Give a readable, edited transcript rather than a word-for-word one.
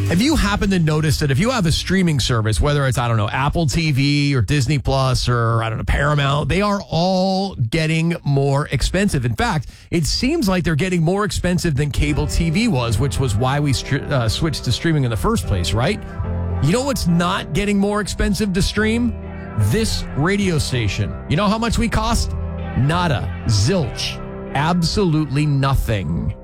Have you happened to notice that if you have a streaming service, whether it's, I don't know, Apple TV or Disney Plus or, I don't know, Paramount, they are all getting more expensive. In fact, it seems like they're getting more expensive than cable TV was, which was why we switched to streaming in the first place, right? You know what's not getting more expensive to stream? This radio station. You know how much we cost? Nada. Zilch. Absolutely nothing.